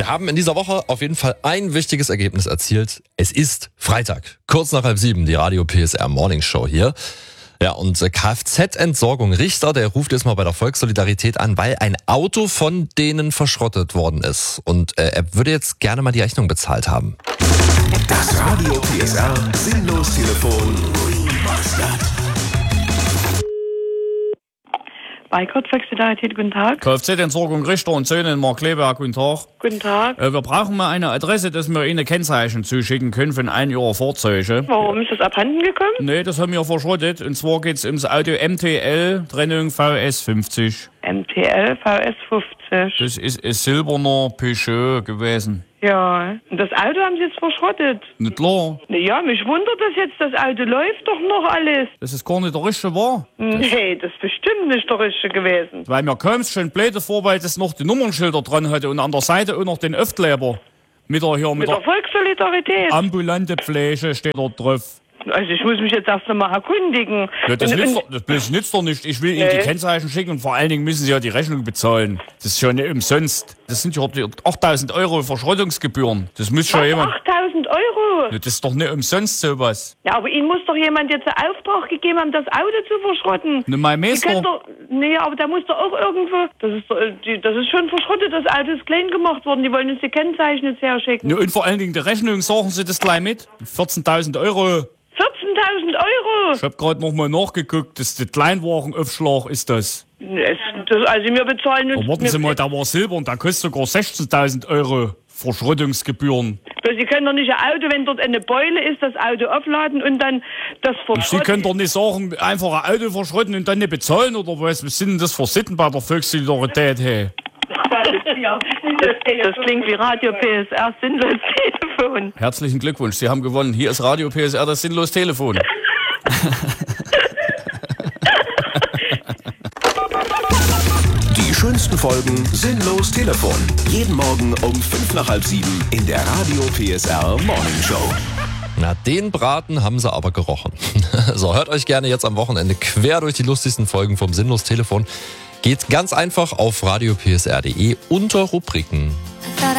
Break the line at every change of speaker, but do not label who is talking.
Wir haben in dieser Woche auf jeden Fall ein wichtiges Ergebnis erzielt. Es ist Freitag, kurz nach 6:30, die Radio PSR Morning Show hier. Ja, und Kfz-Entsorgung Richter, der ruft jetzt mal bei der Volkssolidarität an, weil ein Auto von denen verschrottet worden ist. Und er würde jetzt gerne mal die Rechnung bezahlt haben.
Das Radio PSR Sinnlos-Telefon.
Bei Volkssolidarität, guten Tag.
Kfz-Entsorgung Richter und Söhne in Markleberg, guten Tag.
Guten Tag.
Wir brauchen mal eine Adresse, dass wir Ihnen Kennzeichen zuschicken können von einem Ihrer Fahrzeuge.
Warum ist das abhanden gekommen?
Nee, das haben wir verschrottet. Und zwar geht's ums Auto MTL, Trennung VS50.
MTL VS50.
Das ist ein silberner Peugeot gewesen.
Ja, und das Auto haben Sie jetzt verschrottet?
Nicht klar.
Ja, mich wundert das jetzt, das Auto läuft doch noch alles.
Das ist gar nicht der richtige war.
Nee, das ist bestimmt nicht der richtige gewesen.
Weil mir kommt's schon blöde vor, weil das noch die Nummernschilder dran hatte und an der Seite auch noch den Öftkleber. Mit der
Volkssolidarität?
Ambulante Pflege steht dort drauf.
Also ich muss mich jetzt erst einmal erkundigen.
Ja, das nützt doch nicht. Ich will Ihnen die Kennzeichen schicken und vor allen Dingen müssen Sie ja die Rechnung bezahlen. Das ist ja nicht umsonst. Das sind ja 8.000 Euro Verschrottungsgebühren. Das muss schon jemand...
8.000 Euro?
Ja, das ist doch nicht umsonst sowas.
Ja, aber Ihnen muss doch jemand jetzt einen Auftrag gegeben haben, das Auto zu verschrotten.
Ne, mein Meister...
Nee, aber da muss doch auch irgendwo... Das ist schon verschrottet, das Auto ist klein gemacht worden. Die wollen uns die Kennzeichen jetzt herschicken.
Ja, und vor allen Dingen die Rechnung, sagen Sie das gleich mit. 14.000 Euro.
14.000 Euro?
Ich habe gerade noch mal nachgeguckt, das ist der Kleinwagenaufschlag ist das.
Also wir bezahlen...
Aber warten Sie mal, da war Silber und da kostet sogar 16.000 Euro Verschrottungsgebühren.
Sie können doch nicht ein Auto, wenn dort eine Beule ist, das Auto aufladen und dann das verschrotten.
Sie können doch nicht sagen, einfach ein Auto verschrotten und dann nicht bezahlen oder was? Was sind denn das für Sitten bei der Volkssolidarität? Hey?
Das klingt wie Radio PSR Sinnlos Telefon.
Herzlichen Glückwunsch, Sie haben gewonnen. Hier ist Radio PSR das Sinnlos Telefon.
Die schönsten Folgen Sinnlos Telefon. Jeden Morgen um 6:55 in der Radio PSR Morning Show.
Na, den Braten haben sie aber gerochen. So, hört euch gerne jetzt am Wochenende quer durch die lustigsten Folgen vom Sinnlos Telefon. Geht ganz einfach auf radiopsr.de unter Rubriken.